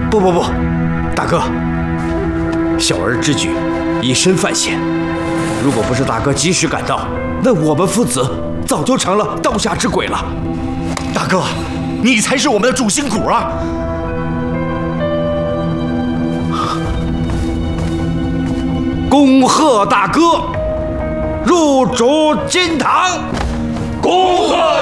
不，大哥，小儿之举以身犯险，如果不是大哥及时赶到，那我们父子早就成了刀下之鬼了。 大哥，你才是我们的主心骨啊！ 恭贺大哥入主金堂！ 恭贺